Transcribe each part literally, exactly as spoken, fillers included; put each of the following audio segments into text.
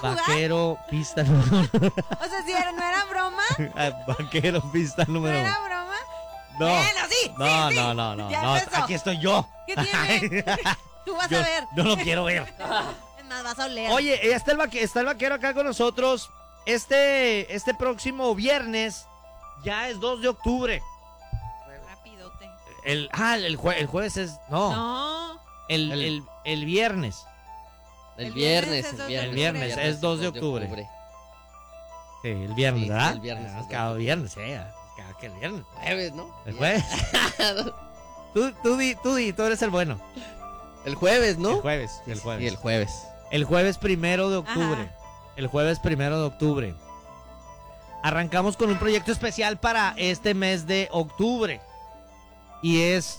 jugar? Vaquero, pista número uno. O sea, si era, no era broma. Vaquero, pista ¿No número era uno. broma? No, Bueno, sí, no, sí, sí. no, no, no, Ya no, empezó. aquí estoy yo. ¿Qué tiene? Tú vas Yo a ver. no lo quiero ver. Es más, vas a oler. Oye, ya está el, vaque- está el vaquero acá con nosotros. Este, este próximo viernes ya es dos de octubre. Rapidote. El, ah, el, jue- el jueves es. No, No. el, El- el, el viernes. El El viernes, viernes es el dos de viernes. El viernes es dos de octubre. Sí, el viernes, Sí, ¿verdad? el viernes Ah, es cada dos de viernes, eh. Cada que el viernes. Jueves, ¿no? El jueves. tú, tú, di, tú, di, tú eres el bueno. El jueves, ¿no? El jueves, el jueves. Sí, el jueves. El jueves primero de octubre. Ajá. El jueves primero de octubre. Arrancamos con un proyecto especial para este mes de octubre. Y es.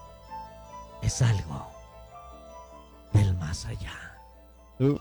Es algo del más allá. Uh,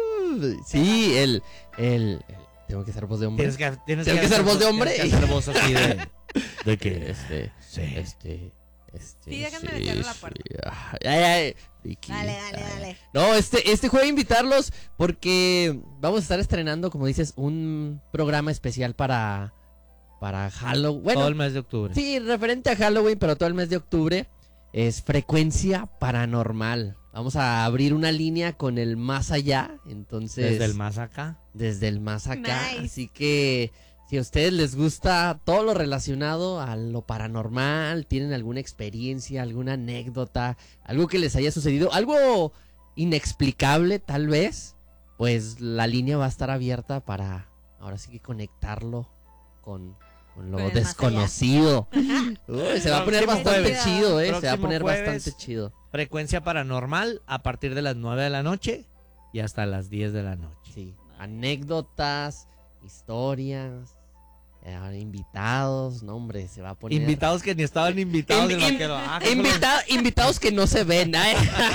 sí, el, el, el- Tengo que hacer voz de hombre. Tienes que, tienes ¿Tengo que hacer voz de hombre? Tienes que hacer voz así de. ¿De qué? Este, Sí. este, este. Sí, déjenme meterle la puerta. Ah, Ay, ay, Vicky, Dale, dale, ay. dale. No, este, este jueves invitarlos porque vamos a estar estrenando, como dices, un programa especial para, para Halloween. Bueno, Todo el mes de octubre. sí, referente a Halloween, pero todo el mes de octubre es Frecuencia Paranormal. Vamos a abrir una línea con el más allá, entonces... Desde el más acá. Desde el más acá, Nice. así que si a ustedes les gusta todo lo relacionado a lo paranormal, tienen alguna experiencia, alguna anécdota, algo que les haya sucedido, algo inexplicable tal vez, pues la línea va a estar abierta para ahora sí que conectarlo con, con lo Con el más desconocido. Uy, se va a poner Próximo bastante jueves. chido, eh, se va a Próximo poner jueves. bastante chido. Frecuencia paranormal a partir de las nueve de la noche y hasta las diez de la noche. Sí, anécdotas, historias, eh, invitados, no hombre, se va a poner... Invitados que ni estaban invitados. Invi- del in- vaquero. Ah, qué Invita- invitados que no se ven, ¿eh?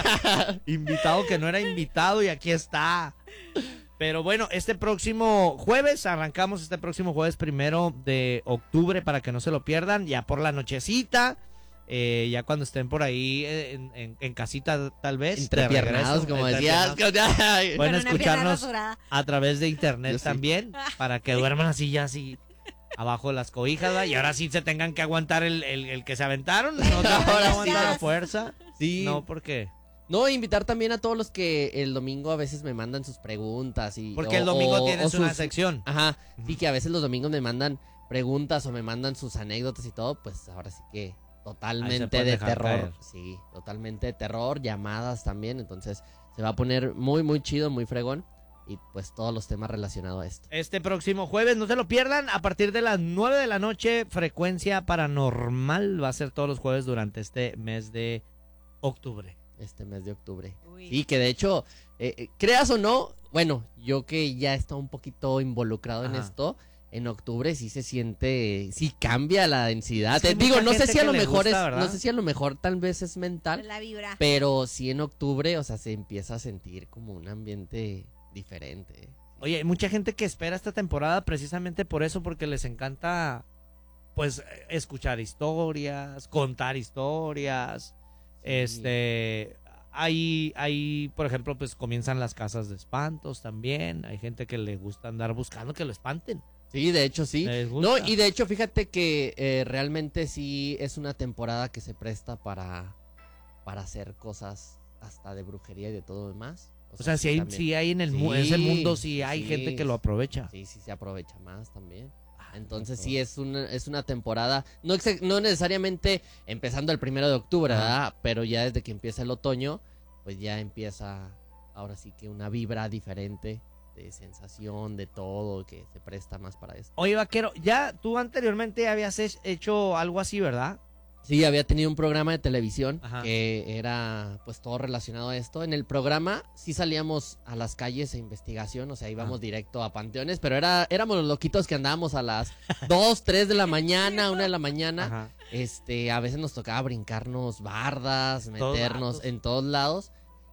invitado que no era invitado y aquí está. Pero bueno, este próximo jueves, arrancamos este próximo jueves primero de octubre para que no se lo pierdan, ya por la nochecita, eh, ya cuando estén por ahí eh, en, en- en casita tal vez. de Entrepiernados, regreso, como entrepiernados. decías. Pueden Con una pierna escucharnos rasurada. a través de internet Yo sí. también, para que duerman así ya así abajo de las cobijas, ¿verdad? Y ahora sí se tengan que aguantar el, el, el que se aventaron, no se tengan que Ahora sí. aguantar a fuerza. Sí. No, porque No, invitar también a todos los que el domingo a veces me mandan sus preguntas y porque o- el domingo o- tienes o una sus- sección. Ajá, sí que a veces los domingos me mandan preguntas o me mandan sus anécdotas y todo, pues ahora sí que Ahí se totalmente puede de dejar terror. caer. Sí, totalmente de terror, llamadas también, entonces se va a poner muy muy chido, muy fregón y pues todos los temas relacionados a esto. Este próximo jueves, no se lo pierdan, a partir de las nueve de la noche, Frecuencia Paranormal va a ser todos los jueves durante este mes de octubre. Este mes de octubre. Uy. Sí, que de hecho, eh, eh, creas o no, bueno, yo que ya he estado un poquito involucrado en Ajá. esto, en octubre sí se siente, sí cambia la densidad. Es que Te digo, mucha no sé gente si a que lo le mejor gusta, es, ¿verdad? no sé si a lo mejor tal vez es mental, La vibra. pero sí en octubre, o sea, se empieza a sentir como un ambiente diferente. Oye, hay mucha gente que espera esta temporada precisamente por eso, porque les encanta, pues, escuchar historias, contar historias. Sí. Este, hay, hay, por ejemplo, pues comienzan las casas de espantos también. Hay gente que le gusta andar buscando que lo espanten. Sí, de hecho sí. Les gusta. No, y de hecho fíjate que eh, realmente sí es una temporada que se presta para, para hacer cosas hasta de brujería y de todo demás. O sea, si hay, también- si hay en el mu- Sí, ese mundo, si hay sí. gente que lo aprovecha. Sí, sí se aprovecha más también. Ah, Entonces no. sí es una, es una temporada, no, exe- no necesariamente empezando el primero de octubre, Ajá. ¿verdad? Pero ya desde que empieza el otoño, pues ya empieza ahora sí que una vibra diferente de sensación, de todo, que se presta más para esto. Oye, vaquero, ya tú anteriormente habías hech- hecho algo así, ¿verdad? Sí, había tenido un programa de televisión Ajá. que era pues todo relacionado a esto. En el programa sí salíamos a las calles a investigación, o sea, íbamos Ah. directo a panteones, pero era éramos los loquitos que andábamos a las dos, tres de la mañana, una de la mañana. Ajá. Este, a veces nos tocaba brincarnos bardas, Todos meternos lados. en todos lados.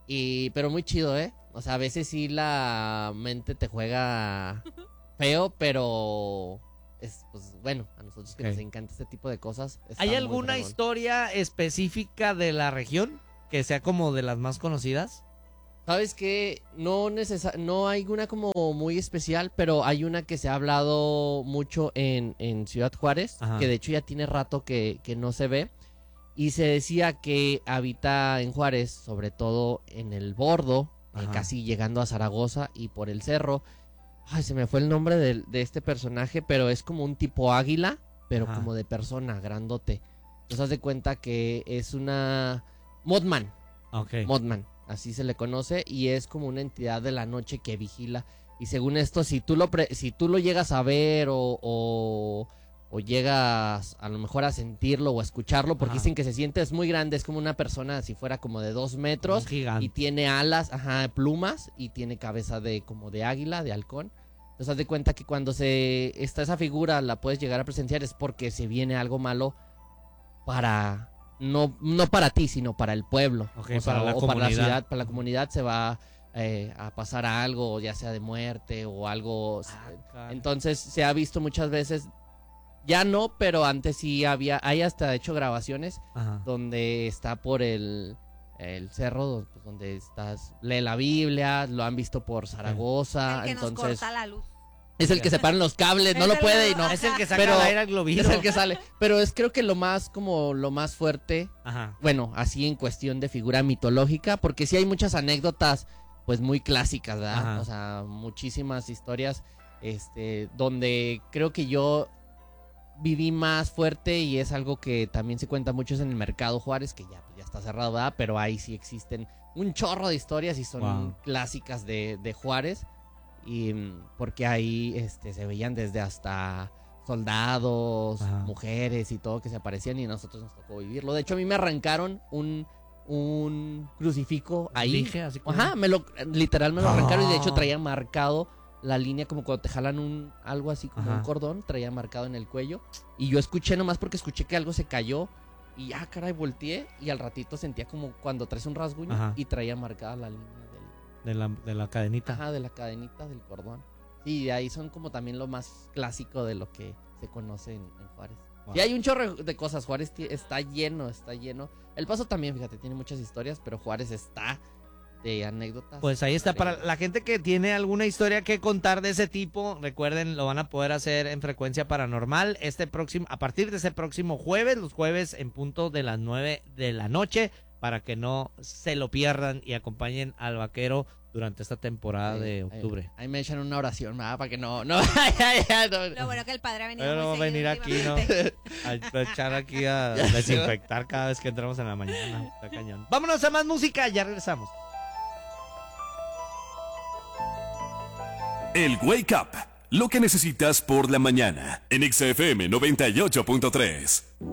Y pero muy chido, ¿eh? O sea, a veces sí la mente te juega feo, pero es pues bueno, a nosotros que Ok. nos encanta este tipo de cosas. está ¿Hay muy alguna fregón. historia específica de la región que sea como de las más conocidas? ¿Sabes qué? No, necesa- no hay una como muy especial, pero hay una que se ha hablado mucho en, en Ciudad Juárez, Ajá. que de hecho ya tiene rato que, que no se ve. Y se decía que habita en Juárez, sobre todo en el Bordo, eh, Ajá. casi llegando a Zaragoza y por el cerro. Ay, se me fue el nombre del- de, este personaje, pero es como un tipo águila, pero Ajá. como de persona, grandote. Entonces haz de cuenta que es una Mothman. Ok. Mothman, así se le conoce, y es como una entidad de la noche que vigila. Y según esto, si tú lo, pre- si tú lo llegas a ver o, o, o llegas a lo mejor a sentirlo o a escucharlo, porque Ajá. dicen que se siente, es muy grande, es como una persona si fuera como de dos metros Un gigante. y tiene alas, ajá, plumas y tiene cabeza de como de águila, de halcón. Entonces haz de cuenta que cuando se está esa figura la puedes llegar a presenciar es porque se viene algo malo para no no para ti, sino para el pueblo. Ok, O sea, para la o para la comunidad. ciudad, para la comunidad se va eh, a pasar algo, ya sea de muerte o algo. Ah, caray. Entonces se ha visto muchas veces, ya no, pero antes sí había, hay hasta de hecho grabaciones Ajá. donde está por el, el cerro, pues, donde estás, lee la Biblia, lo han visto por Zaragoza, El que nos entonces corta la luz. es el que separan los cables, no Es lo el- puede y no. Ajá. Es el que saca Pero- al aire al globito. Es el que sale, pero es creo que lo más como lo más fuerte, Ajá. bueno, así en cuestión de figura mitológica, porque sí hay muchas anécdotas pues muy clásicas, ¿verdad? Ajá. O sea, muchísimas historias este donde creo que yo viví más fuerte y es algo que también se cuenta mucho es en el Mercado Juárez, que ya, pues, ya está cerrado, ¿verdad? Pero ahí sí existen un chorro de historias y son Wow. clásicas de, de Juárez. Y mm, porque ahí este, se veían desde hasta soldados, Ajá. mujeres y todo que se aparecían y a nosotros nos tocó vivirlo. De hecho, a mí me arrancaron un, un crucifijo ahí. Dije así como- Ajá, me lo, literal me lo arrancaron y de hecho Ah. traía marcado la línea como cuando te jalan un algo así como Ajá. un cordón, traía marcado en el cuello. Y yo escuché nomás porque escuché que algo se cayó y ya, caray, volteé y al ratito sentía como cuando traes un rasguño Ajá. y traía marcada la línea del, De la, de la cadenita. ajá, de la cadenita del cordón. Sí, de ahí son como también lo más clásico de lo que se conoce en, en Juárez. Wow. Y hay un chorro de cosas. Juárez ti- está lleno, está lleno. El Paso también, fíjate, tiene muchas historias, pero Juárez está de anécdotas. Pues ahí está, para increíbles. la gente que tiene alguna historia que contar de ese tipo, recuerden, lo van a poder hacer en Frecuencia Paranormal este próximo, a partir de ese próximo jueves, los jueves en punto de las nueve de la noche, para que no se lo pierdan y acompañen al vaquero durante esta temporada Sí, de ahí- octubre. Ahí, me echan una oración, ¿verdad? Para que no, no, ya, ya, no. Lo bueno que el padre ha venido Pero muy va a venir seguido aquí, ¿no? últimamente. A echar aquí a desinfectar cada vez que entramos en la mañana. Está cañón. Vámonos a más música, ya regresamos. El Wake Up, lo que necesitas por la mañana, en X F M noventa y ocho punto tres.